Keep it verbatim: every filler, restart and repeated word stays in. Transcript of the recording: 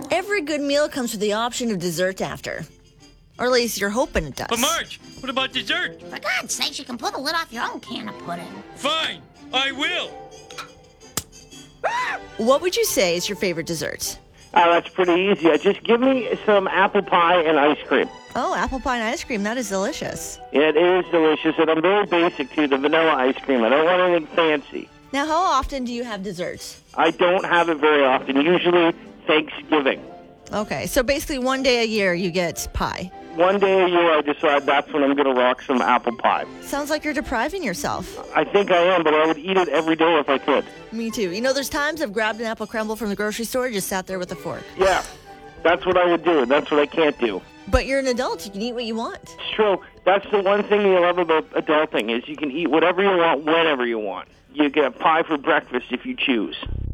Every good meal comes with the option of dessert after. Or at least you're hoping it does. But Marge, what about dessert? For God's sakes, you can pull the lid off your own can of pudding. Fine, I will. What would you say is your favorite dessert? Oh, that's pretty easy. Just give me some apple pie and ice cream. Oh, apple pie and ice cream. That is delicious. It is delicious, and I'm very basic, too, the vanilla ice cream. I don't want anything fancy. Now, how often do you have desserts? I don't have it very often, usually Thanksgiving. Okay, so basically one day a year you get pie. One day a year I decide that's when I'm going to rock some apple pie. Sounds like you're depriving yourself. I think I am, but I would eat it every day if I could. Me too. You know, there's times I've grabbed an apple crumble from the grocery store and just sat there with a fork. Yeah, that's what I would do, and that's what I can't do. But you're an adult. You can eat what you want. It's true. That's the one thing you love about adulting is you can eat whatever you want, whenever you want. You get pie for breakfast if you choose.